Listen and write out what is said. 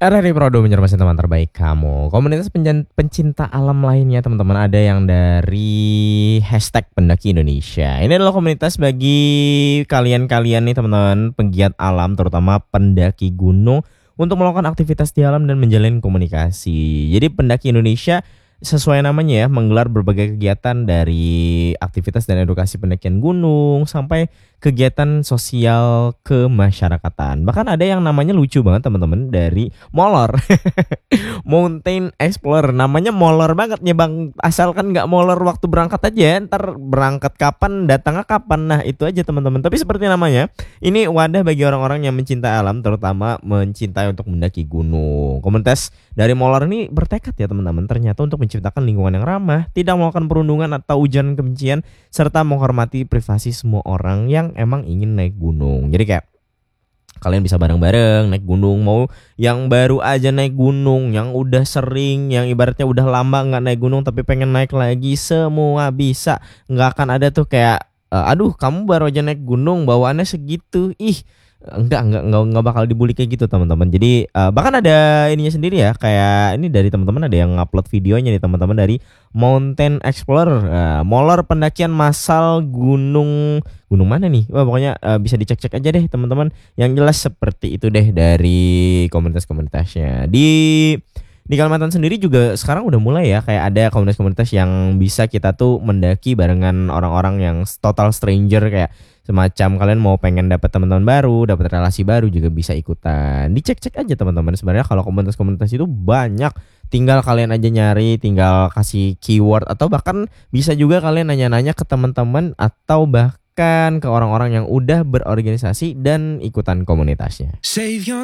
RRI Prodo menyermasi teman terbaik kamu. Komunitas pencinta alam lainnya teman-teman, ada yang dari hashtag Pendaki Indonesia. Ini adalah komunitas bagi kalian-kalian nih teman-teman, penggiat alam terutama pendaki gunung untuk melakukan aktivitas di alam dan menjalin komunikasi. Jadi Pendaki Indonesia sesuai namanya ya, menggelar berbagai kegiatan dari aktivitas dan edukasi pendakian gunung sampai kegiatan sosial kemasyarakatan. Bahkan ada yang namanya lucu banget teman-teman, dari molor. Mountain Explorer, namanya molor banget nih bang, asalkan nggak molor waktu berangkat aja, ntar berangkat kapan datangnya kapan, nah itu aja teman-teman. Tapi seperti namanya, ini wadah bagi orang-orang yang mencintai alam, terutama mencintai untuk mendaki gunung. Komunitas dari molor ini bertekad ya teman-teman, ternyata untuk menciptakan lingkungan yang ramah, tidak melakukan perundungan atau ujaran kebencian, serta menghormati privasi semua orang yang emang ingin naik gunung. Jadi kayak kalian bisa bareng-bareng naik gunung, mau yang baru aja naik gunung, yang udah sering, yang ibaratnya udah lama nggak naik gunung tapi pengen naik lagi, semua bisa. Nggak akan ada tuh kayak aduh kamu baru aja naik gunung bawaannya segitu, ih enggak bakal dibully kayak gitu teman-teman. Jadi bahkan ada ininya sendiri ya, kayak ini dari teman-teman ada yang ngupload videonya nih teman-teman, dari Mountain Explorer, molor pendakian massal gunung mana nih? Wah pokoknya bisa dicek-cek aja deh teman-teman. Yang jelas seperti itu deh dari komunitas-komunitasnya. Di Kalimantan sendiri juga sekarang udah mulai ya, kayak ada komunitas-komunitas yang bisa kita tuh mendaki barengan orang-orang yang total stranger, kayak semacam kalian mau pengen dapat teman-teman baru, dapat relasi baru juga bisa ikutan. Dicek-cek aja teman-teman. Sebenarnya kalau komunitas-komunitas itu banyak, tinggal kalian aja nyari, tinggal kasih keyword, atau bahkan bisa juga kalian nanya-nanya ke teman-teman atau bahkan ke orang-orang yang udah berorganisasi dan ikutan komunitasnya.